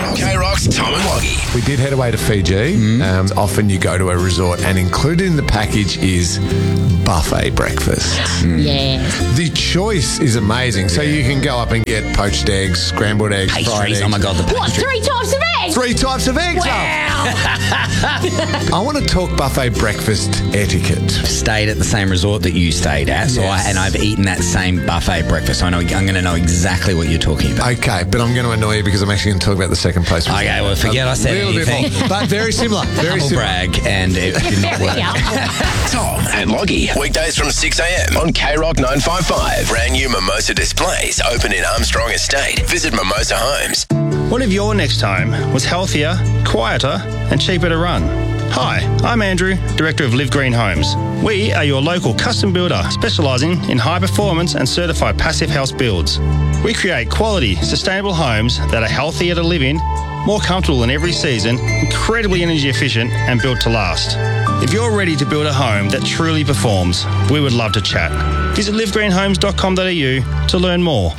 K-Rock's Tom and Loggy. We did head away to Fiji. Often you go to a resort and included in the package is buffet breakfast. Yeah. The choice is amazing. So you can go up and get poached eggs, scrambled eggs, fried Pastries. eggs. Oh my God, the What, pastry. 3 types of eggs? 3 types of eggs. Wow. I want to talk buffet breakfast etiquette. Stayed at the same resort that you stayed at, Yes. and I've eaten that same buffet breakfast. I'm going to know exactly what you're talking about. Okay, but I'm going to annoy you because I'm actually going to talk about the second place. Okay, well, forget I said Little bit anything. more, but very similar. Very Humble similar. brag, and it did not work. Tom and Loggy. Weekdays from 6 a.m. on K-Rock 955. Brand new Mimosa displays open in Armstrong Estate. Visit Mimosa Homes. What if your next home was healthier, quieter, and cheaper to run? Hi, I'm Andrew, Director of Live Green Homes. We are your local custom builder specialising in high performance and certified passive house builds. We create quality, sustainable homes that are healthier to live in, more comfortable in every season, incredibly energy efficient, and built to last. If you're ready to build a home that truly performs, we would love to chat. Visit livegreenhomes.com.au to learn more.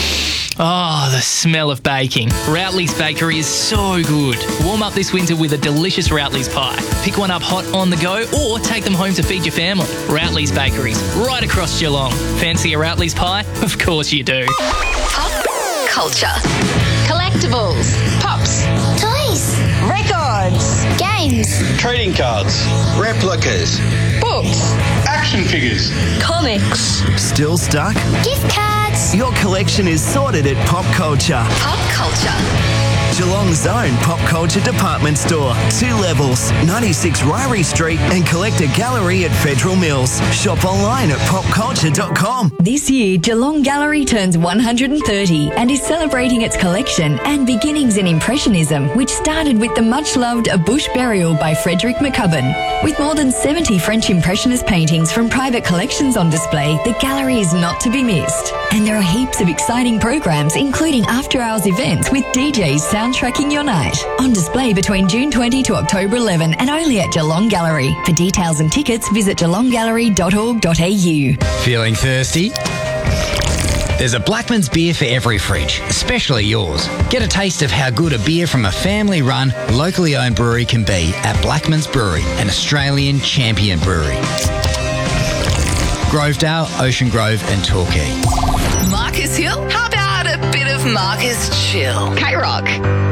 Oh, the smell of baking. Routley's Bakery is so good. Warm up this winter with a delicious Routley's pie. Pick one up hot on the go or take them home to feed your family. Routley's Bakeries, right across Geelong. Fancy a Routley's pie? Of course you do. Pop culture. Collectibles. Pops. Toys. Records. Games. Trading cards. Replicas. Books. Action figures. Comics. Still stuck? Gift cards. Your collection is sorted at Pop Culture. Pop culture. Geelong's own Pop Culture department store. 2 levels, 96 Ryrie Street and collect a gallery at Federal Mills. Shop online at popculture.com. This year, Geelong Gallery turns 130 and is celebrating its collection and beginnings in Impressionism, which started with the much-loved A Bush Burial by Frederick McCubbin. With more than 70 French Impressionist paintings from private collections on display, the gallery is not to be missed. And there are heaps of exciting programs, including after-hours events with DJs soundtracking your night. On display between June 20 to October 11 and only at Geelong Gallery. For details and tickets, visit geelonggallery.org.au. Feeling thirsty? There's a Blackman's beer for every fridge, especially yours. Get a taste of how good a beer from a family-run, locally owned brewery can be at Blackman's Brewery, an Australian champion brewery. Grovedale, Ocean Grove and Torquay. Marcus Hill? How about a bit of Marcus Chill? K-Rock.